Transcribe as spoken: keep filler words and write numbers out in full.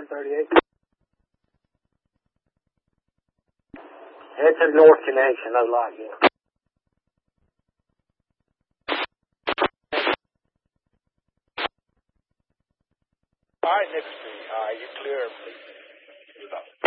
thirty-eight. It's a north connection, no lock in. All right, Nick Street. All right, you're clear, please. Stop.